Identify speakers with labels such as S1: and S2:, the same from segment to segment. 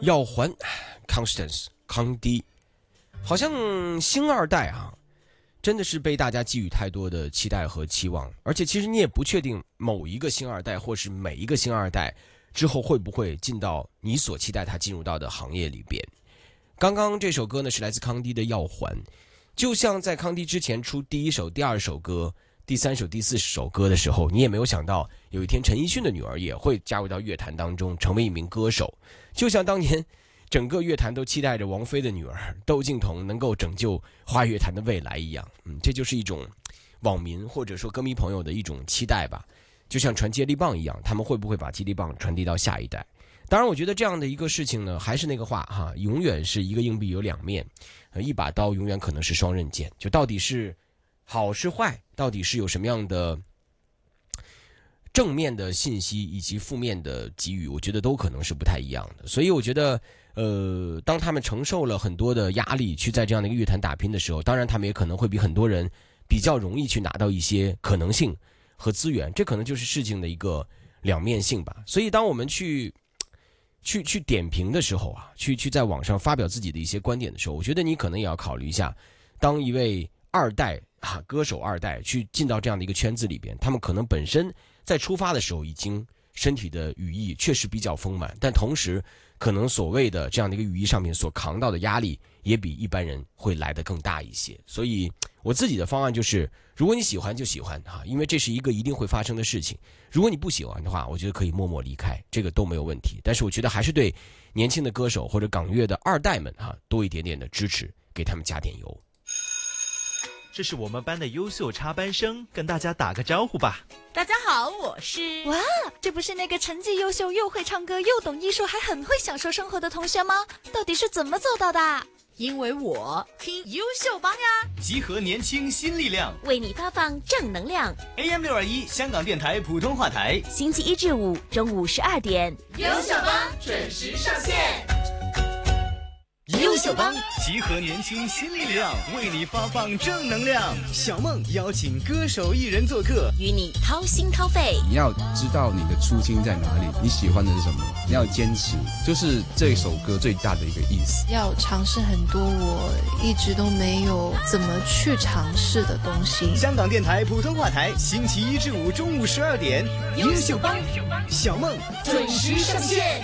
S1: 耀环 Constance 康迪，好像星二代啊，真的是被大家寄予太多的期待和期望，而且其实你也不确定某一个星二代或是每一个星二代之后会不会进到你所期待他进入到的行业里边。刚刚这首歌呢是来自康迪的《耀环》，就像在康迪之前出第一首、第二首歌、第三首、第四首歌的时候，你也没有想到有一天陈奕迅的女儿也会加入到乐坛当中，成为一名歌手。就像当年整个乐坛都期待着王菲的女儿窦靖童能够拯救华语乐坛的未来一样。这就是一种网民或者说歌迷朋友的一种期待吧。就像传接力棒一样，他们会不会把接力棒传递到下一代？当然我觉得这样的一个事情呢，还是那个话哈，永远是一个硬币有两面，一把刀永远可能是双刃剑，就到底是好是坏，到底是有什么样的正面的信息以及负面的给予，我觉得都可能是不太一样的。所以我觉得当他们承受了很多的压力去在这样的一个乐坛打拼的时候，当然他们也可能会比很多人比较容易去拿到一些可能性和资源，这可能就是事情的一个两面性吧。所以当我们去点评的时候啊，去在网上发表自己的一些观点的时候，我觉得你可能也要考虑一下，当一位二代啊歌手二代去进到这样的一个圈子里边，他们可能本身在出发的时候已经身体的羽翼确实比较丰满，但同时可能所谓的这样的一个羽翼上面所扛到的压力也比一般人会来得更大一些。所以我自己的方案就是，如果你喜欢就喜欢啊，因为这是一个一定会发生的事情。如果你不喜欢的话，我觉得可以默默离开，这个都没有问题。但是我觉得还是对年轻的歌手或者港乐的二代们多一点点的支持，给他们加点油。
S2: 这是我们班的优秀插班生，跟大家打个招呼吧。
S3: 大家好，我是……
S4: 哇，这不是那个成绩优秀又会唱歌又懂艺术还很会享受生活的同学吗？到底是怎么做到的？
S3: 因为我听优秀帮呀，
S5: 集合年轻新力量，
S3: 为你发放正能量。
S5: AM621香港电台普通话台，
S3: 星期一至五中午12点，
S6: 优秀帮准时上线。
S5: 优秀帮集合年轻新力量，为你发放正能量。小梦邀请歌手艺人做客，
S3: 与你掏心掏肺。
S7: 你要知道你的初心在哪里，你喜欢的是什么，你要坚持，就是这首歌最大的一个意思。
S8: 要尝试很多我一直都没有怎么去尝试的东西。
S5: 香港电台普通话台，星期一至五中午12点，优秀帮小梦准时上线。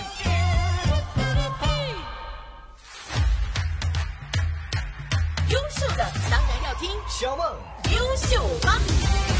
S3: 优秀的当然要听
S5: 小梦
S3: 优秀帮。